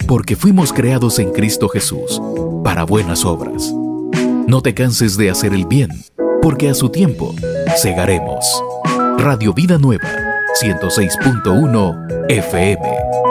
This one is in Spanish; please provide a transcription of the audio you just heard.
porque fuimos creados en Cristo Jesús para buenas obras. No te canses de hacer el bien, porque a su tiempo segaremos. Radio Vida Nueva, 106.1 FM.